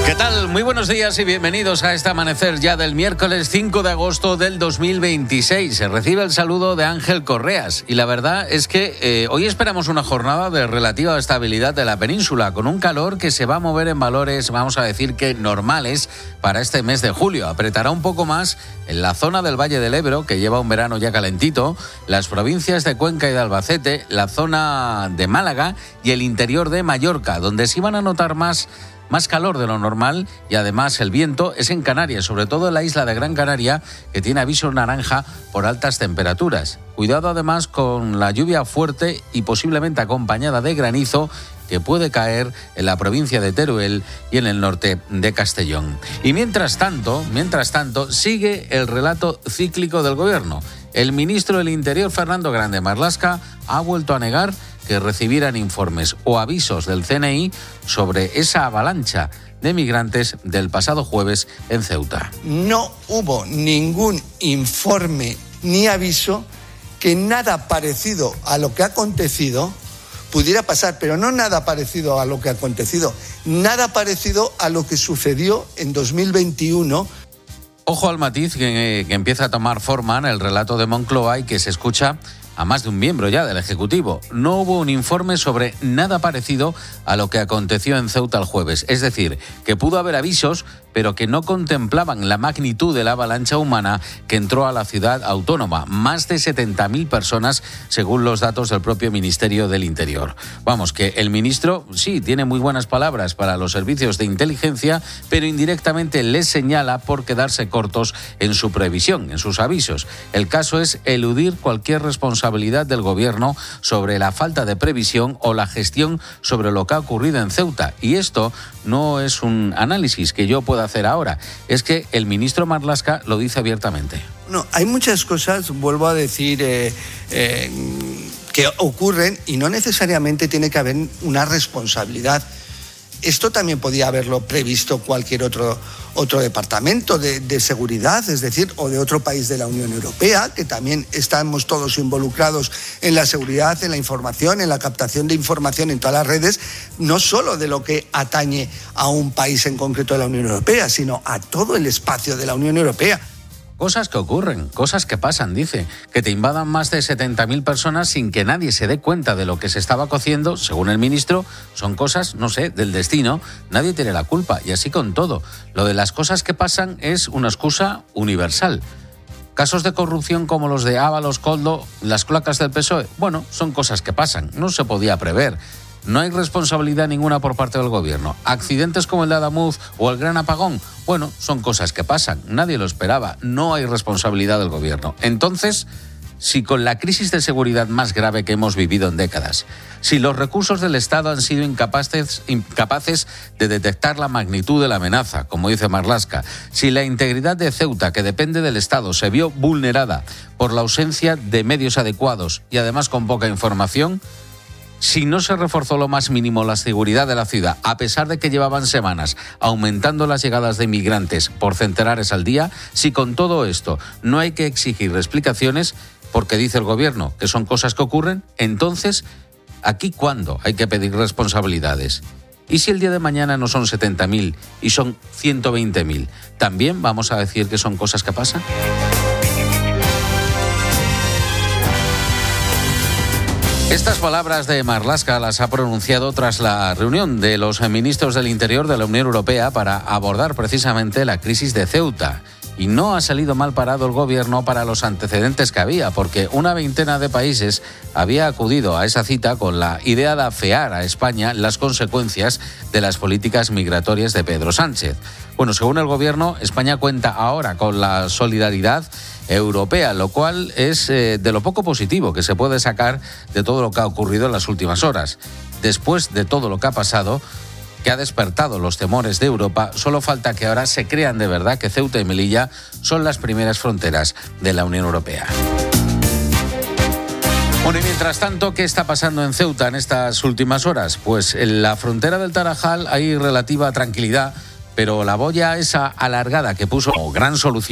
¿Qué tal? Muy buenos días y bienvenidos a este amanecer ya del miércoles 5 de agosto del 2026. Se recibe el saludo de Ángel Correas y la verdad es que hoy esperamos una jornada de relativa estabilidad de la península, con un calor que se va a mover en valores, vamos a decir que normales para este mes de julio. Apretará un poco más en la zona del Valle del Ebro, que lleva un verano ya calentito, las provincias de Cuenca y de Albacete, la zona de Málaga y el interior de Mallorca, donde sí van a notar más calor de lo normal, y además el viento es en Canarias, sobre todo en la isla de Gran Canaria, que tiene aviso naranja por altas temperaturas. Cuidado además con la lluvia fuerte y posiblemente acompañada de granizo que puede caer en la provincia de Teruel y en el norte de Castellón. Y mientras tanto, sigue el relato cíclico del gobierno. El ministro del Interior, Fernando Grande Marlaska, ha vuelto a negar que recibieran informes o avisos del CNI sobre esa avalancha de migrantes del pasado jueves en Ceuta. No hubo ningún informe ni aviso que nada parecido a lo que ha acontecido pudiera pasar, pero no nada parecido a lo que ha acontecido, nada parecido a lo que sucedió en 2021. Ojo al matiz que empieza a tomar forma en el relato de Moncloa y que se escucha a más de un miembro ya del Ejecutivo. No hubo un informe sobre nada parecido a lo que aconteció en Ceuta el jueves. Es decir, que pudo haber avisos, pero que no contemplaban la magnitud de la avalancha humana que entró a la ciudad autónoma. Más de 70.000 personas, según los datos del propio Ministerio del Interior. Vamos, que el ministro sí tiene muy buenas palabras para los servicios de inteligencia, pero indirectamente les señala por quedarse cortos en su previsión, en sus avisos. El caso es eludir cualquier responsabilidad del gobierno sobre la falta de previsión o la gestión sobre lo que ha ocurrido en Ceuta. Y esto no es un análisis que yo pueda hacer ahora, es que el ministro Marlaska lo dice abiertamente. No, hay muchas cosas, vuelvo a decir, que ocurren y no necesariamente tiene que haber una responsabilidad. Esto también podía haberlo previsto cualquier otro departamento de seguridad, es decir, o de otro país de la Unión Europea, que también estamos todos involucrados en la seguridad, en la información, en la captación de información en todas las redes, no solo de lo que atañe a un país en concreto de la Unión Europea, sino a todo el espacio de la Unión Europea. Cosas que ocurren, cosas que pasan, dice. Que te invadan más de 70.000 personas sin que nadie se dé cuenta de lo que se estaba cociendo, según el ministro, son cosas, no sé, del destino. Nadie tiene la culpa, y así con todo. Lo de las cosas que pasan es una excusa universal. Casos de corrupción como los de Ábalos, Koldo, las cloacas del PSOE, bueno, son cosas que pasan, no se podía prever. No hay responsabilidad ninguna por parte del gobierno. Accidentes como el de Adamuz o el gran apagón, bueno, son cosas que pasan. Nadie lo esperaba. No hay responsabilidad del gobierno. Entonces, si con la crisis de seguridad más grave que hemos vivido en décadas, si los recursos del Estado han sido incapaces de detectar la magnitud de la amenaza, como dice Marlaska, si la integridad de Ceuta, que depende del Estado, se vio vulnerada por la ausencia de medios adecuados y además con poca información, si no se reforzó lo más mínimo la seguridad de la ciudad, a pesar de que llevaban semanas aumentando las llegadas de inmigrantes por centenares al día, si con todo esto no hay que exigir explicaciones, porque dice el gobierno que son cosas que ocurren, entonces, ¿aquí cuándo hay que pedir responsabilidades? ¿Y si el día de mañana no son 70.000 y son 120.000? ¿También vamos a decir que son cosas que pasan? Estas palabras de Marlaska las ha pronunciado tras la reunión de los ministros del Interior de la Unión Europea para abordar precisamente la crisis de Ceuta. Y no ha salido mal parado el gobierno para los antecedentes que había, porque una veintena de países había acudido a esa cita con la idea de afear a España las consecuencias de las políticas migratorias de Pedro Sánchez. Bueno, según el gobierno, España cuenta ahora con la solidaridad europea, lo cual es de lo poco positivo que se puede sacar de todo lo que ha ocurrido en las últimas horas. Después de todo lo que ha pasado, que ha despertado los temores de Europa, solo falta que ahora se crean de verdad que Ceuta y Melilla son las primeras fronteras de la Unión Europea. Bueno, y mientras tanto, ¿qué está pasando en Ceuta en estas últimas horas? Pues en la frontera del Tarajal hay relativa tranquilidad, pero la boya esa alargada que puso como gran solución